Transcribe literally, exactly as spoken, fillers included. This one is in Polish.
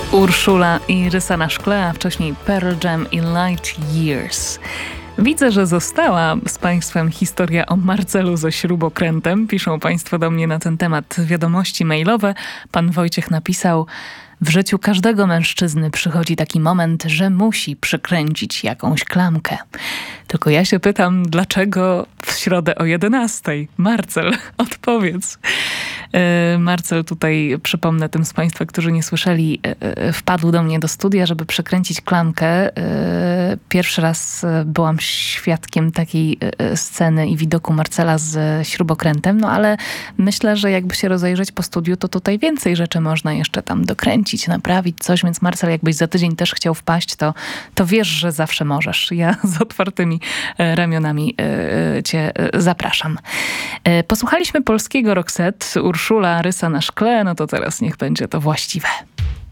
Urszula i Rysa na szkle, a wcześniej Pearl Jam i Light Years. Widzę, że została z Państwem historia o Marcelu ze śrubokrętem. Piszą Państwo do mnie na ten temat wiadomości mailowe. Pan Wojciech napisał: w życiu każdego mężczyzny przychodzi taki moment, że musi przykręcić jakąś klamkę. Tylko ja się pytam, dlaczego w środę o jedenastej? Marcel, odpowiedz. Marcel tutaj, przypomnę tym z Państwa, którzy nie słyszeli, wpadł do mnie do studia, żeby przekręcić klamkę. Pierwszy raz byłam świadkiem takiej sceny i widoku Marcela z śrubokrętem, no ale myślę, że jakby się rozejrzeć po studiu, to tutaj więcej rzeczy można jeszcze tam dokręcić, naprawić coś, więc Marcel, jakbyś za tydzień też chciał wpaść, to, to wiesz, że zawsze możesz. Ja z otwartymi ramionami cię zapraszam. Posłuchaliśmy polskiego Roxette, Urszula, Rysa na szkle, no to teraz niech będzie to właściwe.